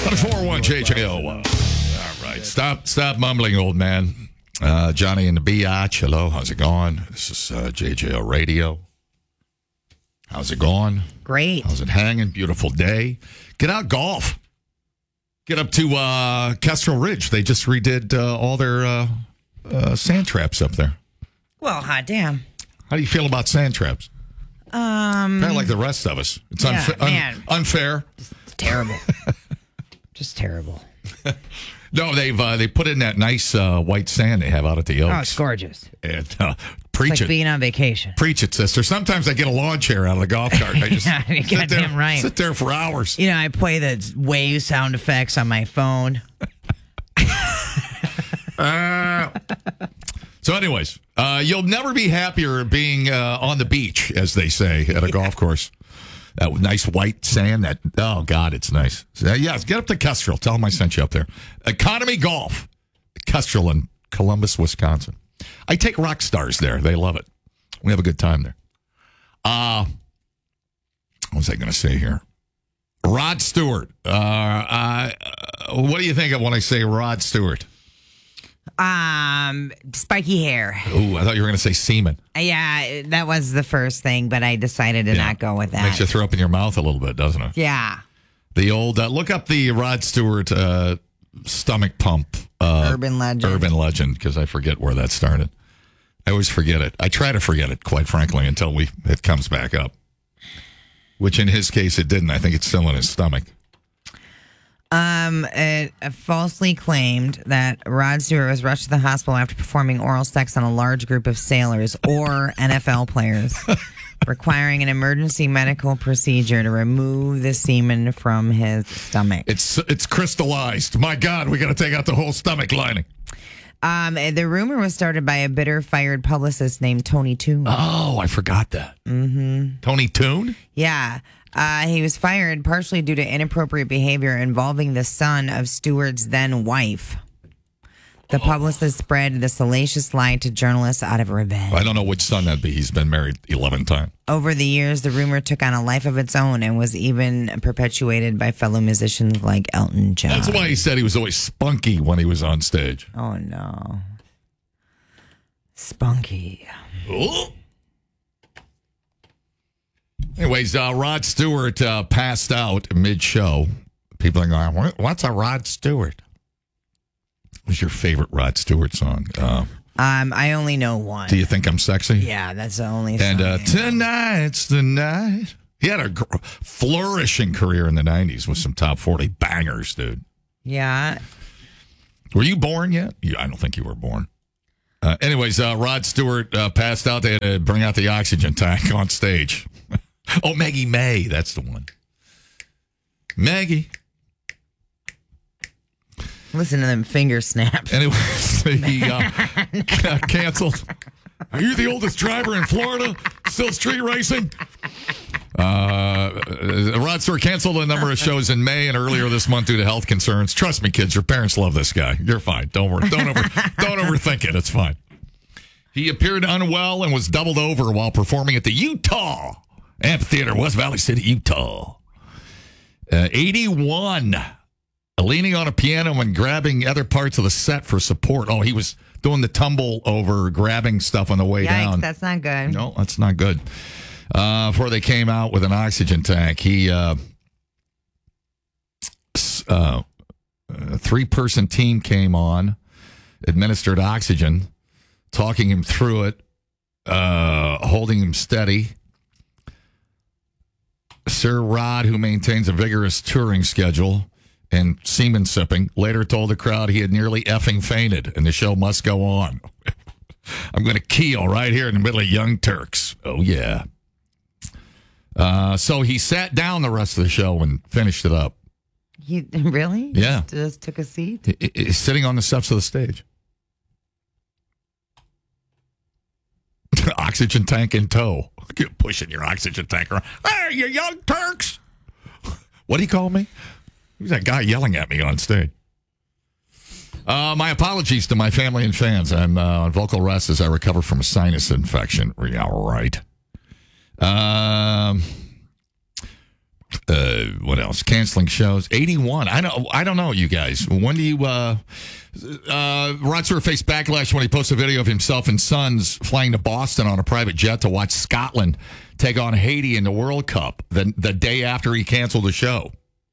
104.1 JJO. All right. Stop mumbling, old man. Johnny and the Biatch. Hello. How's it going? This is JJO Radio. How's it going? Great. How's it hanging? Beautiful day. Get out golf. Get up to Kestrel Ridge. They just redid all their sand traps up there. Well, hot damn. How do you feel about sand traps? Kind of like the rest of us. It's unfair. It's terrible. Just terrible. No, they put in that nice white sand they have out at the Oaks. Oh, it's gorgeous. And It's preach like it. being on vacation. Preach it, sister. Sometimes I get a lawn chair out of the golf cart. I just Yeah, you're goddamn right. sit there for hours. You know, I play the wave sound effects on my phone. So anyways, you'll never be happier being on the beach, as they say, at a golf course. That nice white sand. Oh, God, it's nice. So, yes, get up to Kestrel. Tell them I sent you up there. Economy Golf. Kestrel in Columbus, Wisconsin. I take rock stars there. They love it. We have a good time there. What was I going to say here? Rod Stewart. What do you think of when I say Rod Stewart? Spiky hair. Ooh, I thought you were going to say semen. Yeah, that was the first thing, but I decided to not go with that. Makes you throw up in your mouth a little bit, doesn't it? Yeah. The old, look up the Rod Stewart stomach pump. Urban legend, because I forget where that started. I always forget it. I try to forget it, quite frankly, until it comes back up. Which in his case, it didn't. I think it's still in his stomach. It falsely claimed that Rod Stewart was rushed to the hospital after performing oral sex on a large group of sailors or NFL players, requiring an emergency medical procedure to remove the semen from his stomach. It's crystallized. My God, we got to take out the whole stomach lining. The rumor was started by a bitter fired publicist named Tony Toon. Oh, I forgot that. Mm-hmm. Tony Toon? Yeah. He was fired partially due to inappropriate behavior involving the son of Stewart's then wife. The publicist spread the salacious lie to journalists out of revenge. I don't know which son that'd be. He's been married 11 times. Over the years, the rumor took on a life of its own and was even perpetuated by fellow musicians like Elton John. That's why he said he was always spunky when he was on stage. Oh, no. Spunky. Oh. Anyways, Rod Stewart passed out mid-show. People are going, what's a Rod Stewart? What's your favorite Rod Stewart song? I only know one. Do you think I'm sexy? Yeah, that's the only song. And tonight's the night. He had a flourishing career in the 90s with some top 40 bangers, dude. Yeah. Were you born yet? I don't think you were born. Anyways, Rod Stewart passed out. They had to bring out the oxygen tank on stage. Oh, Maggie May. That's the one. Maggie. Listen to them finger snaps. Anyways, he canceled. Are you the oldest driver in Florida? Still street racing? Rod Stewart canceled a number of shows in May and earlier this month due to health concerns. Trust me, kids, your parents love this guy. You're fine. Don't overthink it. It's fine. He appeared unwell and was doubled over while performing at the Utah Amphitheater, West Valley City, Utah. 81. Leaning on a piano and grabbing other parts of the set for support. Oh, he was doing the tumble over, grabbing stuff on the way down. That's not good. No, that's not good. Before they came out with an oxygen tank, he a 3-person team came on, administered oxygen, talking him through it, holding him steady. Sir Rod, who maintains a vigorous touring schedule and semen sipping, later told the crowd he had nearly effing fainted and the show must go on. I'm going to keel right here in the middle of Young Turks. Oh, yeah. So he sat down the rest of the show and finished it up. He really? Yeah. Just took a seat? He's sitting on the steps of the stage. Oxygen tank in tow. You're pushing your oxygen tank around. Hey, you Young Turks! What do you call me? Who's that guy yelling at me on stage? My apologies to my family and fans. I'm on vocal rest as I recover from a sinus infection. Yeah, right. What else? Canceling shows. 81. I don't know, you guys. When do you? Rod Stewart faced backlash when he posted a video of himself and sons flying to Boston on a private jet to watch Scotland take on Haiti in the World Cup. The day after he canceled the show.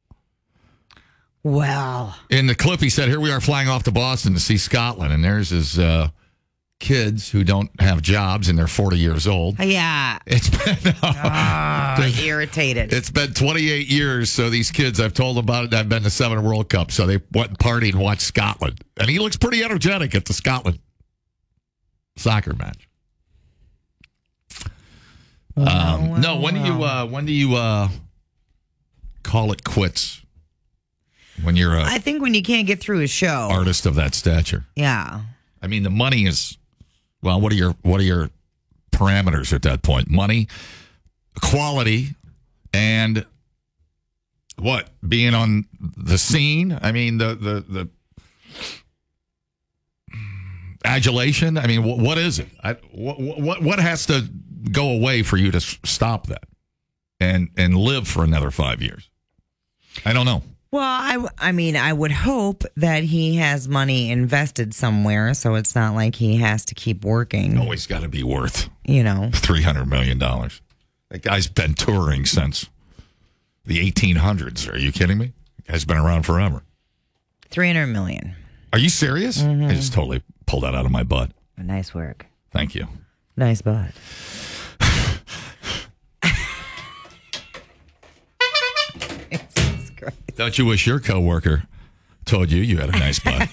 Well, In the clip, he said, "Here we are flying off to Boston to see Scotland," and there's his kids who don't have jobs and they're 40 years old. yeah. It's been Irritated. It's been 28 years, so these kids, I've told them about it. I've been to 7 World Cups, so they went and partied and watched Scotland, and he looks pretty energetic at the Scotland soccer match. No, when do you call it quits? When you're I think when you can't get through a show. artist of that stature. Yeah. I mean, the money is, well, what are your parameters at that point? Money, quality, and what? Being on the scene? I mean, the adulation? I mean, what is it? What has to go away for you to stop that and live for another 5 years? I don't know. Well, I mean, I would hope that he has money invested somewhere, so it's not like he has to keep working. Always got to be worth, $300 million. That guy's been touring since the 1800s. Are you kidding me? That guy's been around forever. $300 million. Are you serious? I just totally pulled that out of my butt. Nice work. Thank you. Nice butt. Don't you wish your coworker told you had a nice butt?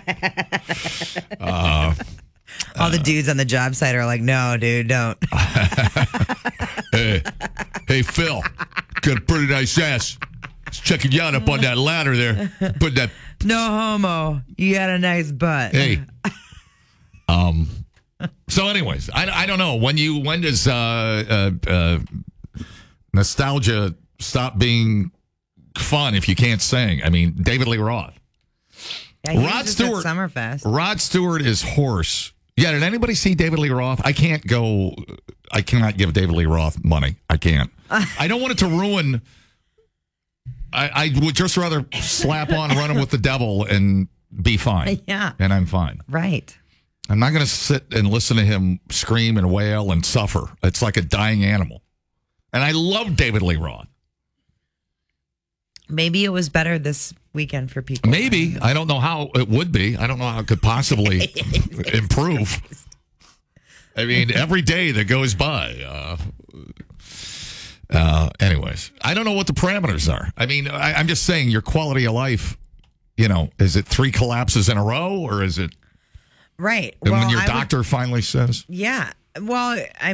All the dudes on the job site are like, no, dude, don't. Hey, Phil, got a pretty nice ass. Just checking you out up on that ladder there. Put that. No homo. You got a nice butt. Hey. So, anyways, I don't know when does nostalgia stop being fun if you can't sing? I mean, David Lee Roth. Yeah, he Rod was just at Stewart. Summerfest. Rod Stewart is hoarse. Yeah, did anybody see David Lee Roth? I cannot give David Lee Roth money. I can't. I don't want it to ruin. I would just rather slap on Running with the Devil and be fine. Yeah. And I'm fine. Right. I'm not going to sit and listen to him scream and wail and suffer. It's like a dying animal. And I love David Lee Roth. Maybe it was better this weekend for people. Maybe. I don't know how it would be. I don't know how it could possibly improve. I mean, every day that goes by. Anyways, I don't know what the parameters are. I mean, I'm just saying your quality of life, is it 3 collapses in a row or is it? Right. And when your doctor finally says? Yeah. Well,